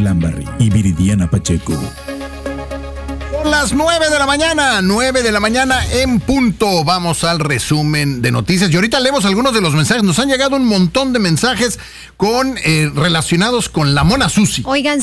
Alambarri y Viridiana Pacheco. Son las 9 de la mañana en punto. Vamos al resumen de noticias y ahorita leemos algunos de los mensajes. Nos han llegado un montón de mensajes relacionados con la Mona Susi. Oigan,